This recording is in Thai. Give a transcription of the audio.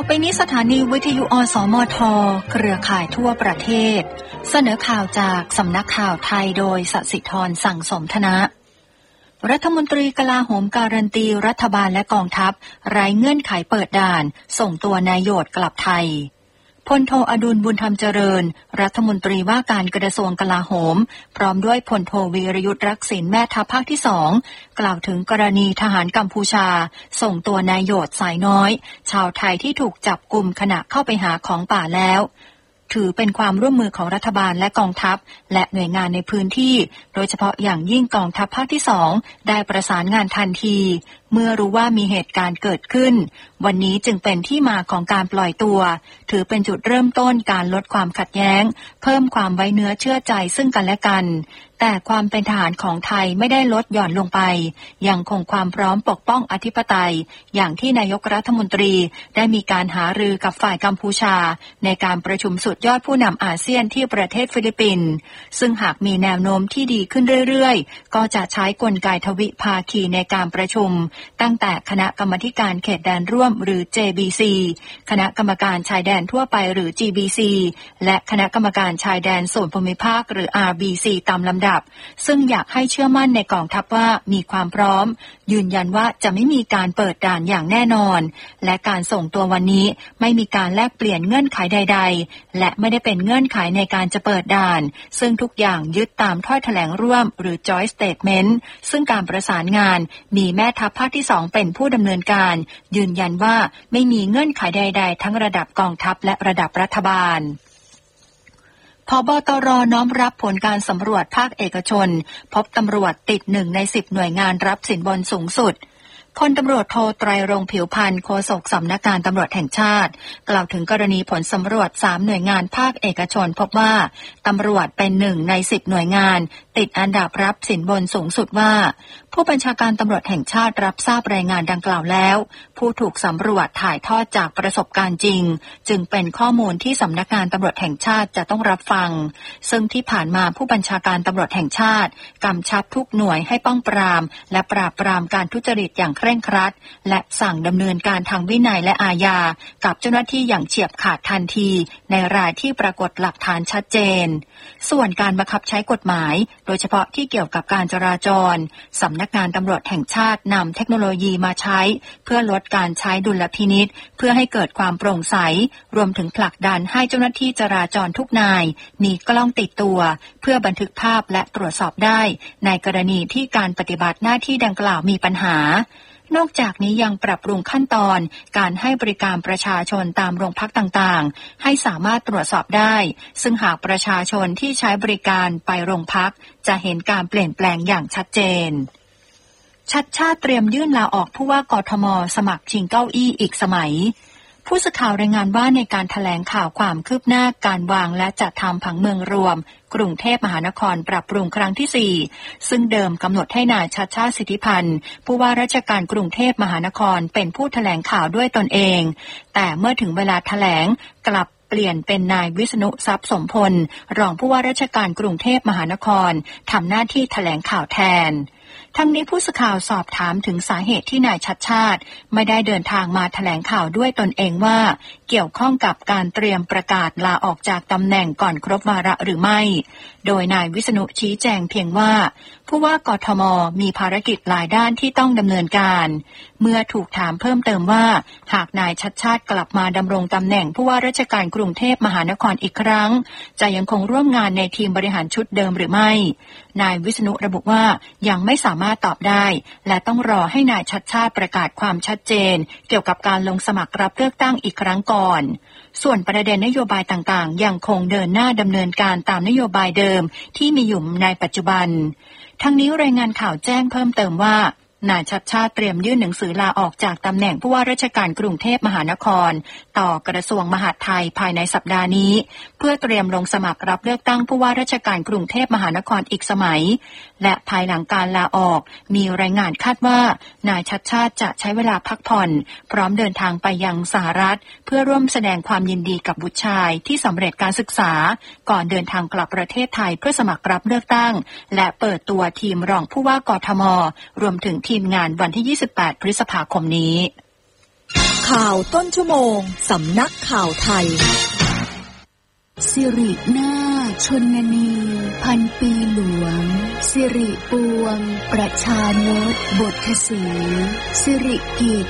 ไปนี้สถานีวิทยุอสมทเครือข่ายทั่วประเทศเสนอข่าวจากสำนักข่าวไทยโดยสศิธรสั่งสมธนะรัฐมนตรีกลาโหมการันตีรัฐบาลและกองทัพไร้เงื่อนไขเปิดด่านส่งตัวนายโยชน์กลับไทยพลโทอดุลบุญธรรมเจริญรัฐมนตรีว่าการกระทรวงกลาโหมพร้อมด้วยพลโทวีรยุทธรักษิณแม่ทัพภาคที่2กล่าวถึงกรณีทหารกัมพูชาส่งตัวนายโยชน์สายน้อยชาวไทยที่ถูกจับกุมขณะเข้าไปหาของป่าแล้วถือเป็นความร่วมมือของรัฐบาลและกองทัพและหน่วยงานในพื้นที่โดยเฉพาะอย่างยิ่งกองทัพภาคที่2ได้ประสานงานทันทีเมื่อรู้ว่ามีเหตุการณ์เกิดขึ้นวันนี้จึงเป็นที่มาของการปล่อยตัวถือเป็นจุดเริ่มต้นการลดความขัดแย้งเพิ่มความไว้เนื้อเชื่อใจซึ่งกันและกันแต่ความเป็นทหารของไทยไม่ได้ลดหย่อนลงไปยังคงความพร้อมปกป้องอธิปไตยอย่างที่นายกรัฐมนตรีได้มีการหารือกับฝ่ายกัมพูชาในการประชุมสุดยอดผู้นำอาเซียนที่ประเทศฟิลิปปินส์ซึ่งหากมีแนวโน้มที่ดีขึ้นเรื่อยๆก็จะใช้กลไกทวิภาคีในการประชุมตั้งแต่คณะกรรมาธิการเขตแดนร่วมหรือ JBC คณะกรรมการชายแดนทั่วไปหรือ GBC และคณะกรรมการชายแดนส่วนภูมิภาคหรือ RBC ตามลำดับซึ่งอยากให้เชื่อมั่นในกองทัพว่ามีความพร้อมยืนยันว่าจะไม่มีการเปิดด่านอย่างแน่นอนและการส่งตัววันนี้ไม่มีการแลกเปลี่ยนเงื่อนไขใดๆและไม่ได้เป็นเงื่อนไขในการจะเปิดด่านซึ่งทุกอย่างยึดตามถ้อยแถลงร่วมหรือ Joint Statement ซึ่งการประสานงานมีแม่ทัพภาคที่2เป็นผู้ดำเนินการยืนยันว่าไม่มีเงื่อนไขใดๆทั้งระดับกองทัพและระดับรัฐบาลผบ.ตร.น้อมรับผลการสำรวจภาคเอกชนพบตำรวจติด1ใน10หน่วยงานรับสินบนสูงสุดพลตำรวจโทไตรรงค์ผิวพรรณโฆษกสำนักงานตำรวจแห่งชาติกล่าวถึงกรณีผลสำรวจ3หน่วยงานภาคเอกชนพบว่าตำรวจเป็น1ใน10หน่วยงานติดอันดับรับสินบนสูงสุดว่าผู้บัญชาการตำรวจแห่งชาติรับทราบรายงานดังกล่าวแล้วผู้ถูกสำรวจถ่ายทอดจากประสบการณ์จริงจึงเป็นข้อมูลที่สำนักงานตำรวจแห่งชาติจะต้องรับฟังซึ่งที่ผ่านมาผู้บัญชาการตำรวจแห่งชาติกำชับทุกหน่วยให้ป้องปรามและปราบปรามการทุจริตอย่างเคร่งครัดและสั่งดำเนินการทางวินัยและอาญากับเจ้าหน้าที่อย่างเฉียบขาดทันทีในรายที่ปรากฏหลักฐานชัดเจนส่วนการบังคับใช้กฎหมายโดยเฉพาะที่เกี่ยวกับการจราจรสำนักงานตำรวจแห่งชาตินำเทคโนโลยีมาใช้เพื่อลดการใช้ดุลพินิจเพื่อให้เกิดความโปร่งใสรวมถึงผลักดันให้เจ้าหน้าที่จราจรทุกนายมีกล้องติดตัวเพื่อบันทึกภาพและตรวจสอบได้ในกรณีที่การปฏิบัติหน้าที่ดังกล่าวมีปัญหานอกจากนี้ยังปรับปรุงขั้นตอนการให้บริการประชาชนตามโรงพักต่างๆให้สามารถตรวจสอบได้ซึ่งหากประชาชนที่ใช้บริการไปโรงพักจะเห็นการเปลี่ยนแปลงอย่างชัดเจนชัดชาติเตรียมยื่นลาออกผู้ว่ากทม.สมัครชิงเก้าอี้อีกสมัยผู้สื่อข่าวรายงานว่าในการแถลงข่าวความคืบหน้าการวางและจัดทำผังเมืองรวมกรุงเทพมหานครปรับปรุงครั้งที่4ซึ่งเดิมกำหนดให้นายชัชชาติสิทธิพันธ์ผู้ว่าราชการกรุงเทพมหานครเป็นผู้แถลงข่าวด้วยตนเองแต่เมื่อถึงเวลาแถลงกลับเปลี่ยนเป็นนายวิษณุทรัพย์สมพลรองผู้ว่าราชการกรุงเทพมหานครทำหน้าที่แถลงข่าวแทนทั้งนี้ผู้สื่อข่าวสอบถามถึงสาเหตุที่นายชัชชาติไม่ได้เดินทางมาแถลงข่าวด้วยตนเองว่าเกี่ยวข้องกับการเตรียมประกาศลาออกจากตำแหน่งก่อนครบวาระหรือไม่โดยนายวิษณุชี้แจงเพียงว่าผู้ว่ากทม.มีภารกิจหลายด้านที่ต้องดำเนินการเมื่อถูกถามเพิ่มเติมว่าหากนายชัชชาติกลับมาดำรงตำแหน่งผู้ว่าราชการกรุงเทพมหานครอีกครั้งจะยังคงร่วมงานในทีมบริหารชุดเดิมหรือไม่นายวิษณุระบุว่ายังไม่สามารถตอบได้และต้องรอให้นายชัชชาติประกาศความชัดเจนเกี่ยวกับการลงสมัครรับเลือกตั้งอีกครั้งก่อนส่วนประเด็นนโยบายต่างๆยังคงเดินหน้าดำเนินการตามนโยบายเดิมที่มีอยู่ในปัจจุบันทั้งนี้รายงานข่าวแจ้งเพิ่มเติมว่านายชัชชาติเตรียมยื่นหนังสือลาออกจากตำแหน่งผู้ว่าราชการกรุงเทพมหานครต่อกระทรวงมหาดไทยภายในสัปดาห์นี้เพื่อเตรียมลงสมัครรับเลือกตั้งผู้ว่าราชการกรุงเทพมหานครอีกสมัยและภายหลังการลาออกมีรายงานคาดว่านายชัชชาติจะใช้เวลาพักผ่อนพร้อมเดินทางไปยังสหรัฐเพื่อร่วมแสดงความยินดีกับบุตรชายที่สำเร็จการศึกษาก่อนเดินทางกลับประเทศไทยเพื่อสมัครรับเลือกตั้งและเปิดตัวทีมรองผู้ว่ากทม.รวมถึงทีมงานวันที่28 พฤษภาคมนี้ข่าวต้นชั่วโมงสำนักข่าวไทยสิรินาถชนนีพันปีหลวงสิริปวงประชานตบทศรีสิริกิจ